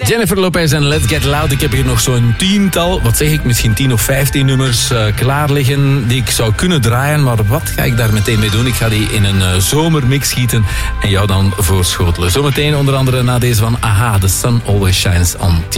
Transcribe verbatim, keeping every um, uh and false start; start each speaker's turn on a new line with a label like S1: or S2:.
S1: Jennifer Lopez en Let's Get Loud. Ik heb hier nog zo'n tiental, wat zeg ik, misschien tien of vijftien nummers uh, klaar liggen die ik zou kunnen draaien. Maar wat ga ik daar meteen mee doen? Ik ga die in een uh, zomermix schieten en jou dan voorschotelen. Zometeen onder andere na deze van Aha, The Sun Always Shines on